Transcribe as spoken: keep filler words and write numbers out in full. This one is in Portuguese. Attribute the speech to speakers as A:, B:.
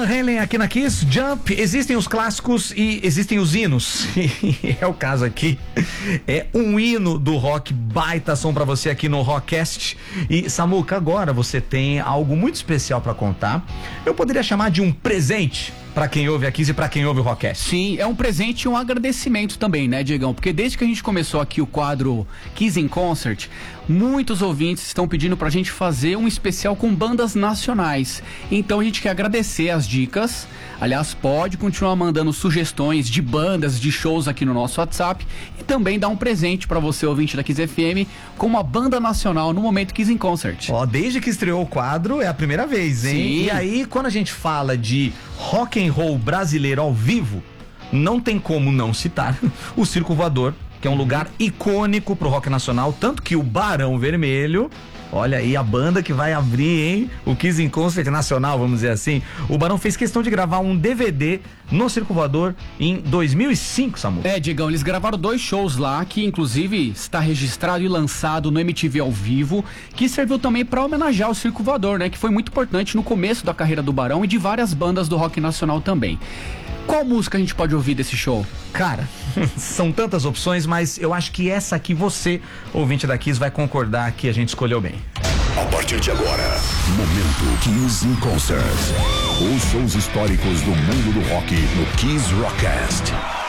A: Halen aqui na Kiss, Jump. Existem os clássicos e existem os hinos. E é o caso aqui. É um hino do rock, baita som pra você aqui no Rockcast. E Samuca, agora você tem algo muito especial pra contar. Eu poderia chamar de um presente pra quem ouve a Kiss e pra quem ouve o Rockcast.
B: Sim, é um presente e um agradecimento também, né, Diegão? Porque desde que a gente começou aqui o quadro Kiss in Concert, muitos ouvintes estão pedindo pra gente fazer um especial com bandas nacionais. Então a gente quer agradecer as dicas. Aliás, pode continuar mandando sugestões de bandas, de shows aqui no nosso WhatsApp. E também dar um presente pra você, ouvinte da Kiss F M, com uma banda nacional no momento Kiss in Concert.
A: Ó, desde que estreou o quadro, é a primeira vez, hein?
B: Sim.
A: E aí, quando a gente fala de rock and roll brasileiro ao vivo, não tem como não citar o Circo Voador, que é um lugar icônico pro rock nacional, tanto que o Barão Vermelho, olha aí a banda que vai abrir, hein? O Kiss in Concert nacional, vamos dizer assim. O Barão fez questão de gravar um D V D no Circo Voador em dois mil e cinco, Samu.
B: É, Diegão, eles gravaram dois shows lá, que inclusive está registrado e lançado no M T V ao vivo, que serviu também para homenagear o Circo Voador, né? Que foi muito importante no começo da carreira do Barão e de várias bandas do rock nacional também. Qual música a gente pode ouvir desse show?
A: Cara, são tantas opções, mas eu acho que essa aqui você, ouvinte da Kiss, vai concordar que a gente escolheu bem.
C: A partir de agora, momento Kiss in Concert. Os shows históricos do mundo do rock no Kiss Rockcast.